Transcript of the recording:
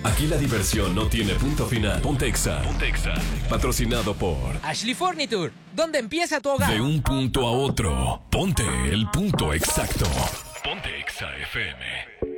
Aquí la diversión no tiene punto final. Ponte Exa. Patrocinado por Ashley Furniture. ¿Dónde empieza tu hogar? De un punto a otro. Ponte el punto exacto. Ponte Exa FM.